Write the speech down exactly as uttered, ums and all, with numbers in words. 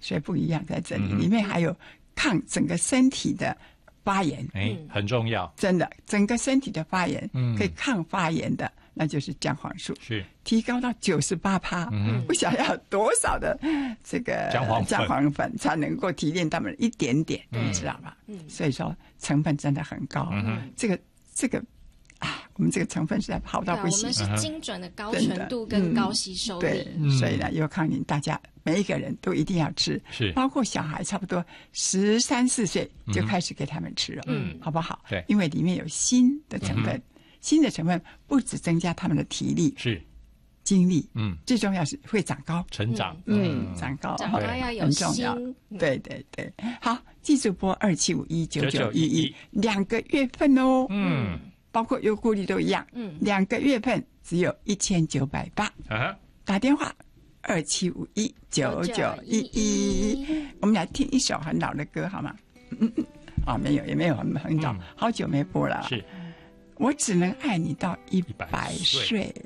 所以不一样在这里， 嗯、 里面还有抗整个身体的发炎， 哎，很重要， 真的，整个身体的发炎， 嗯， 可以抗发炎的，那就是姜黄素， 是提高到九十八趴。 嗯， 不想要多少的这个姜黄姜黄粉才能够提炼它们一点点， 嗯、 你知道吧？嗯，所以说成分真的很高。 嗯， 这个这个。啊，我们这个成分实在好到不行。 我们是精准的高纯度跟高吸收力。 对，嗯、所以呢，优康宁大家每一个人都一定要吃， 是包括小孩，差不多十三四岁就开始给他们吃了， 嗯， 好不好？ 对， 因为里面有锌的成分，嗯、锌的成分不只增加他们的体力， 是精力， 嗯， 最重要是会长高， 成长， 嗯，嗯长高， 长高要有锌， 对对对，好，记住拨二七五一九九一一，两个月份哦， 嗯。 包括优酷力都一样，嗯，两个月份只有一千九百八， 啊， 打电话二七五一九九一一，我们来听一首很老的歌好吗？嗯嗯，啊，没有，也没有很很早，嗯、好久没播了。 是， 我只能爱你到一百岁。